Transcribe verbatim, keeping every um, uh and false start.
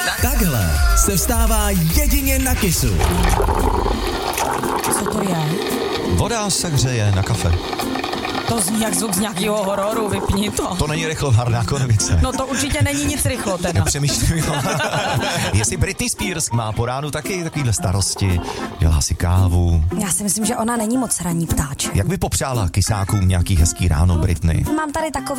Takhle se vstává jedině na Kissu. Co to je? Voda se hřeje na kafe. To zní jak zvuk z nějakého hororu, vypni to. To není Rychlovárná Konvice. No to určitě není nic rychlo teda. Přemýšlím, jestli Britney Spears má po ránu taky takovýhle starosti, dělá si kávu. Já si myslím, že ona není moc ranní ptáč. Jak by popřála kysákům nějaký hezký ráno, Britney? Mám tady takový